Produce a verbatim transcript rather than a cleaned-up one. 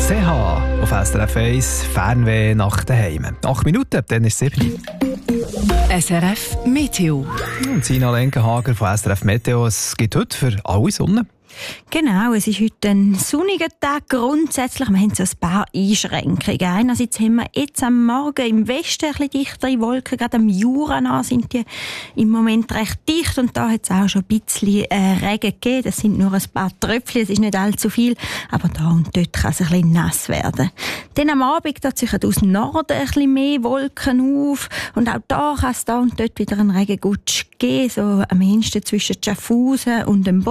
Seha auf S R F eins, Fernweh nach daheim. Acht Minuten, dann ist es sieben. S R F Meteo. Und Sina Lenkenhager von S R F Meteo. Es gibt heute für alle Sonne. Genau, es ist heute ein sonniger Tag grundsätzlich. Wir haben so ein paar Einschränkungen. Einerseits haben wir jetzt am Morgen im Westen ein bisschen dichtere Wolken. Gerade am Jura sind die im Moment recht dicht. Und da hat es auch schon ein bisschen äh, Regen gegeben. Das sind nur ein paar Tröpfchen, es ist nicht allzu viel. Aber da und dort kann es ein bisschen nass werden. Dann am Abend da ziehen aus dem Norden ein bisschen mehr Wolken auf. Und auch da kann es da und dort wieder einen Regengutsch geben. So am ehesten zwischen Schaffhausen und dem